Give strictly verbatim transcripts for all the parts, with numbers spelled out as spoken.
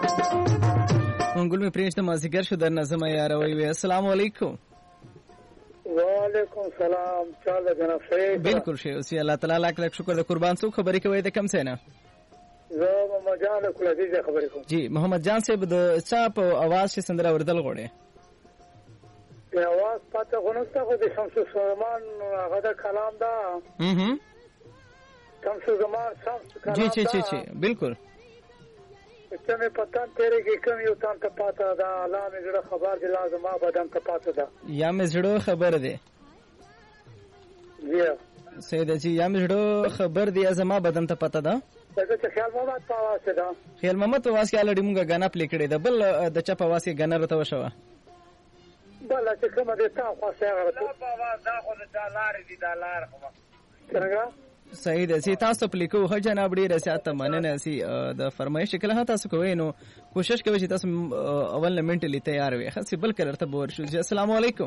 منګل می پرېښته مازیګر شو در نظم یاروي وي. السلام علیکم. وعلیکم سلام. چاله جناب صاحب بالکل شی اوسې الله تعالی لاک لاک شکر د قربان څوک خبرې کوي د کم څه نه. زه محمد جان له کولادي خبرې کوم. جی محمد جان صاحب د چا په आवाज چې سندره اوریدل غواړي؟ د आवाज پته غونسته خو د شمس سلمان هغه د کلام دا. هم شمس زمان شمس کلام. جی جی جی جی بالکل. چې مې پتان تیرې کې کوم یو تان ته پاته دا الله مې زړه خبر دی لازم ما بدن ته پاته دا. یا مې زړه خبر دی. جی سید جی یا مې زړه خبر دی ازما بدن ته پاته دا. دغه چې خیال محمد په आवाज ده. خیال محمد په आवाज کې الډی مونږه غانا پلی کړی دا بل د چا په आवाज کې غانا راته وشوه. بل چې کومه ده تا خو څنګه راته په आवाज دا خو د لار دي دا لار خو. څنګه صحیح ده. سی تاسو پلیکو هر جناب ډیر سیاست مننه سی د فرمایش کله ها تاسو کوی نو کوشش کوئ چې تاسو اول منټلی تیار وي. خاص بل کلر ته بور شو. السلام علیکم.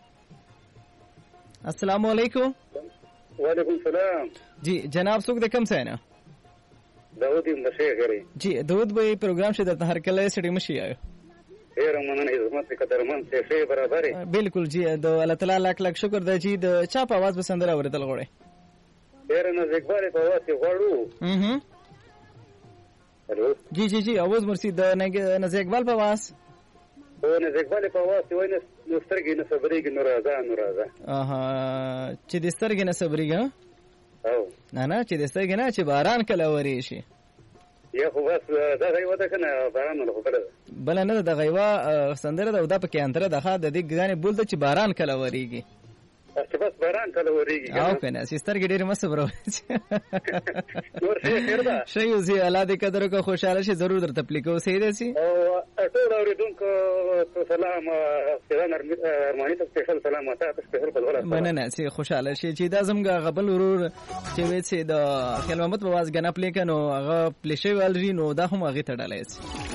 السلام علیکم. وعلیکم السلام. جی جناب څوک د کم څه نه؟ داود مشه غری. جی داود به پروګرام شه د هر کله سړي مشي آیو. ډیر مننه عظمت قدرمن څه برابر. بالکل جی د الله تعالی لاک لاک شکر د جی د چا په आवाज بسندره اوریدل غواړي؟ ډیر نزدیکواله په واسه غواړو. هم الو جی جی جی اواز مرسي د نزدیکوال په واس او نزدیکواله په واسه وای نه سترګې نه صبرېږي نو راځه نو راځه. اها چې د سترګې نه صبرېږي. او نه نه چې د سترګې نه چې باران کله وری شي. یا خو بس دا غیوا ده کنه باران نه خبره بل نه د غیوا سندره ده او دا پکې انتره ده ښه د دې غانې بولته چې باران کله وریږي. چې بس باران کله وریږي او کنه سستر کې ډېر مست برو نور څه خیر ده شي یو زی الله دې قدر کو خوشاله شي ضرور درته پلیکو سي دې سي او ټول اوریدونکو سلام سلام ارمانی ته سپیشل سلام ماته سپیشل په ولا مننه سي خوشاله شي چې دا زمګه غبل ورور چې وې سي د خیال محمد په واز غنا پلیکنو هغه پلیشي والري نو دا هم هغه تړلای سي.